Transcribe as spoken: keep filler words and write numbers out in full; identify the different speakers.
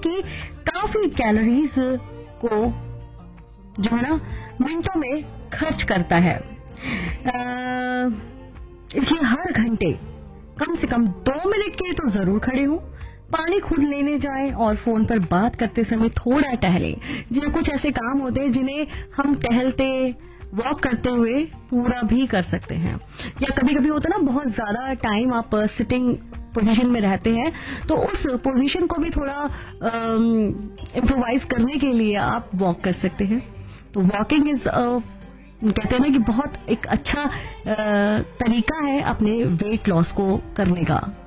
Speaker 1: कि काफी कैलोरीज को जो है ना मिनटों में खर्च करता है। इसलिए हर घंटे कम से कम दो मिनट के लिए तो जरूर खड़े हों, पानी खुद लेने जाएं और फोन पर बात करते समय थोड़ा टहलें। जिन्हें कुछ ऐसे काम होते हैं जिन्हें हम टहलते वॉक करते हुए पूरा भी कर सकते हैं। या कभी कभी होता है ना बहुत ज्यादा टाइम आप सिटिंग पोजीशन में रहते हैं, तो उस पोजीशन को भी थोड़ा इम्प्रोवाइज करने के लिए आप वॉक कर सकते हैं। तो वॉकिंग इज कहते हैं ना कि बहुत एक अच्छा आ, तरीका है अपने वेट लॉस को करने का।